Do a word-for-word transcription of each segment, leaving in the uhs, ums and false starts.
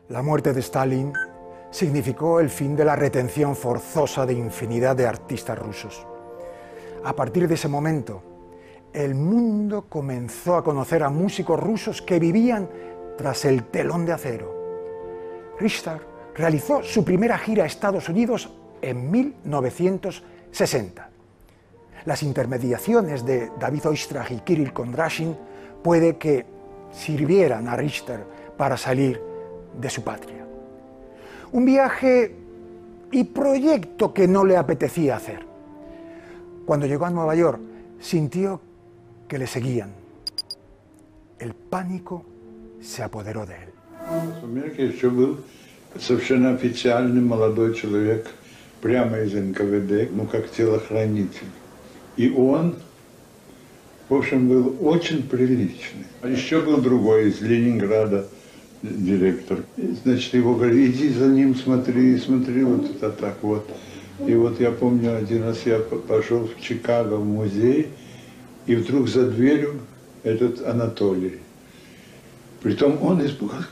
La muerte de Stalin significó el fin de la retención forzosa de infinidad de artistas rusos. A partir de ese momento, el mundo comenzó a conocer a músicos rusos que vivían tras el telón de acero. Richter realizó su primera gira a Estados Unidos en mil novecientos sesenta. Las intermediaciones de David Oistrakh y Kirill Kondrashin puede que sirvieran a Richter para salir de su patria. Un viaje y proyecto que no le apetecía hacer. Cuando llegó a Nueva York, sintió que le seguían. El pánico se apoderó de él. В Америке еще был совершенно официальный молодой человек, прямо из эн ка вэ дэ, ну как телохранитель. И он, в общем, был очень приличный. А еще был другой из Ленинграда директор. Значит, его говорили, иди за ним, смотри, смотри, вот это так вот. И вот я помню, один раз я пошел в Чикаго в музей, и вдруг за дверью этот Анатолий. Притом он испугался.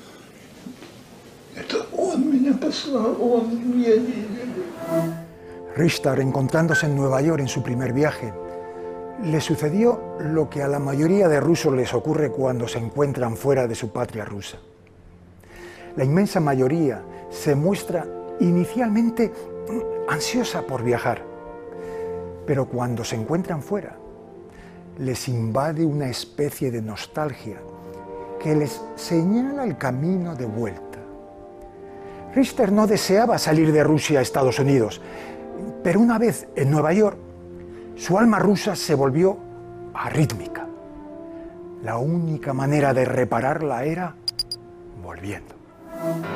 Это он меня послал, он меня не видел. Richter, encontrándose en Nueva York en su primer viaje, le sucedió lo que a la mayoría de rusos les ocurre cuando se encuentran fuera de su patria rusa. La inmensa mayoría se muestra inicialmente ansiosa por viajar, pero cuando se encuentran fuera, les invade una especie de nostalgia que les señala el camino de vuelta. Richter no deseaba salir de Rusia a Estados Unidos, pero una vez en Nueva York, su alma rusa se volvió arrítmica. La única manera de repararla era volviendo.